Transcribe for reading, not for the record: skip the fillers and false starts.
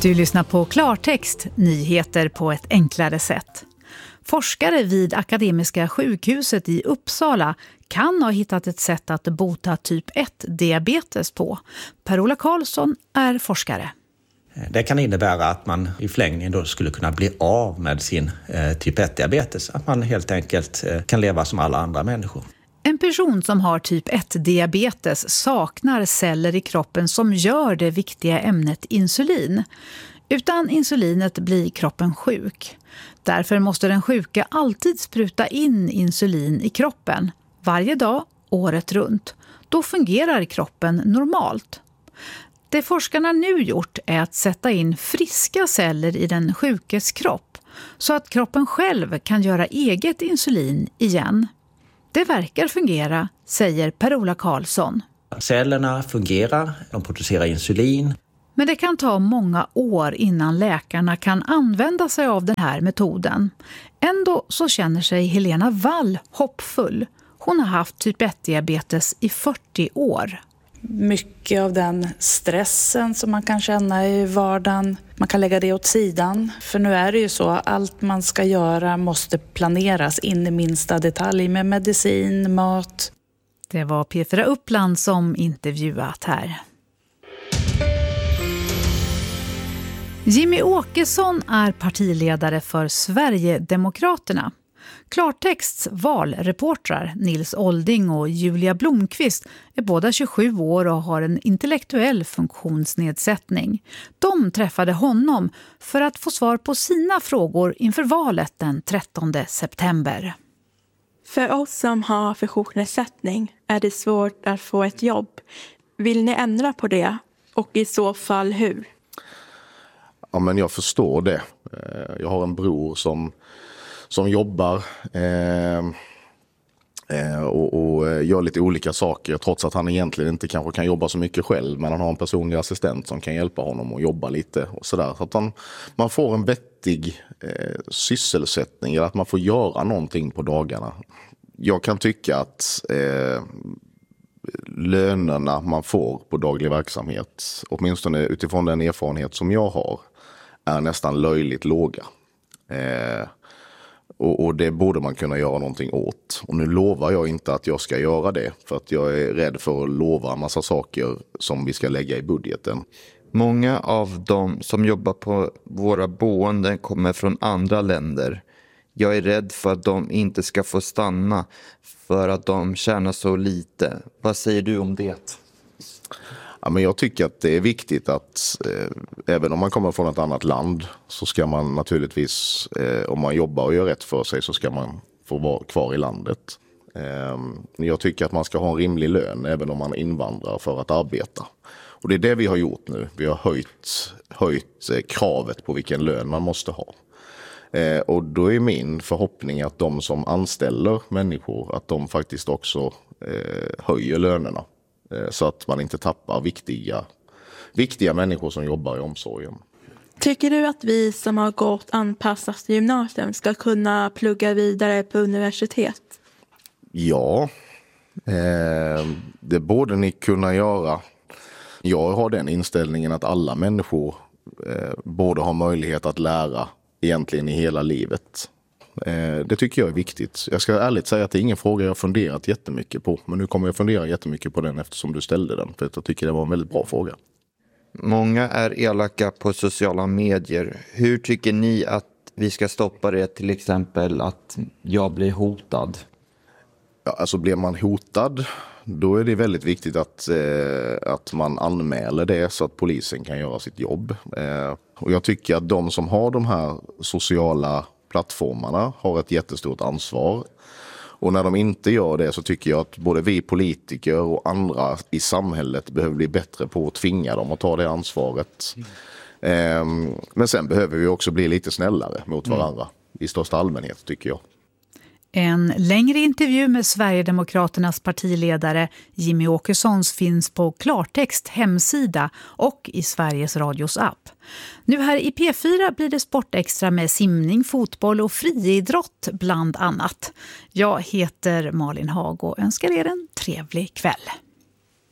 Du lyssnar på Klartext, nyheter på ett enklare sätt. Forskare vid Akademiska sjukhuset i Uppsala kan ha hittat ett sätt att bota typ 1-diabetes på. Per-Ola Karlsson är forskare. Det kan innebära att man i förlängningen då skulle kunna bli av med sin typ 1-diabetes. Att man helt enkelt kan leva som alla andra människor. En person som har typ 1-diabetes saknar celler i kroppen som gör det viktiga ämnet insulin. Utan insulinet blir kroppen sjuk. Därför måste den sjuka alltid spruta in insulin i kroppen. Varje dag, året runt. Då fungerar kroppen normalt. Det forskarna nu gjort är att sätta in friska celler i den sjukes kropp. Så att kroppen själv kan göra eget insulin igen. Det verkar fungera, säger Per-Ola Karlsson. Cellerna fungerar, de producerar insulin. Men det kan ta många år innan läkarna kan använda sig av den här metoden. Ändå så känner sig Helena Wall hoppfull. Hon har haft typ 1-diabetes i 40 år. Mycket av den stressen som man kan känna i vardagen, man kan lägga det åt sidan. För nu är det ju så, allt man ska göra måste planeras in i minsta detalj med medicin, mat. Det var Petra Uppland som intervjuat här. Jimmy Åkesson är partiledare för Sverigedemokraterna. Klartexts valreportrar Nils Olding och Julia Blomqvist är båda 27 år och har en intellektuell funktionsnedsättning. De träffade honom för att få svar på sina frågor inför valet den 13 september. För oss som har funktionsnedsättning är det svårt att få ett jobb. Vill ni ändra på det? Och i så fall hur? Ja, men jag förstår det. Jag har en bror som jobbar och gör lite olika saker trots att han egentligen inte kanske kan jobba så mycket själv, men han har en personlig assistent som kan hjälpa honom att jobba lite och sådär. Så att man får en vettig sysselsättning, eller att man får göra någonting på dagarna. Jag kan tycka att lönerna man får på daglig verksamhet, åtminstone utifrån den erfarenhet som jag har, är nästan löjligt låga. Och det borde man kunna göra någonting åt. Och nu lovar jag inte att jag ska göra det, för att jag är rädd för att lova en massa saker som vi ska lägga i budgeten. Många av dem som jobbar på våra boenden kommer från andra länder. Jag är rädd för att de inte ska få stanna för att de tjänar så lite. Vad säger du om det? Ja, men jag tycker att det är viktigt att även om man kommer från ett annat land så ska man naturligtvis, om man jobbar och gör rätt för sig, så ska man få vara kvar i landet. Jag tycker att man ska ha en rimlig lön även om man invandrar för att arbeta. Och det är det vi har gjort nu. Vi har höjt kravet på vilken lön man måste ha. Och då är min förhoppning att de som anställer människor, att de faktiskt också höjer lönerna. Så att man inte tappar viktiga människor som jobbar i omsorgen. Tycker du att vi som har gått anpassat gymnasium ska kunna plugga vidare på universitet? Ja, det borde ni kunna göra. Jag har den inställningen att alla människor borde ha möjlighet att lära egentligen i hela livet. Det tycker jag är viktigt. Jag ska ärligt säga att det är ingen fråga jag har funderat jättemycket på. Men nu kommer jag fundera jättemycket på den eftersom du ställde den. För jag tycker det var en väldigt bra fråga. Många är elaka på sociala medier. Hur tycker ni att vi ska stoppa det, till exempel att jag blir hotad? Ja, alltså blir man hotad, då är det väldigt viktigt att man anmäler det så att polisen kan göra sitt jobb. Och jag tycker att de som har de här sociala plattformarna har ett jättestort ansvar. Och när de inte gör det så tycker jag att både vi politiker och andra i samhället behöver bli bättre på att tvinga dem att ta det ansvaret. Men sen behöver vi också bli lite snällare mot varandra i största allmänhet, tycker jag. En längre intervju med Sverigedemokraternas partiledare Jimmy Åkessons finns på Klartext hemsida och i Sveriges Radios app. Nu här i P4 blir det sportextra med simning, fotboll och friidrott bland annat. Jag heter Malin Hag och önskar er en trevlig kväll.